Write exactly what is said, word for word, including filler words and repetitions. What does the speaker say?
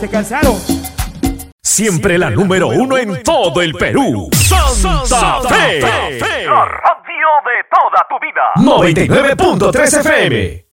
se cansaron. Siempre la número uno en todo el Perú. Santa Fe. La radio de toda tu vida. noventa y nueve punto tres F M.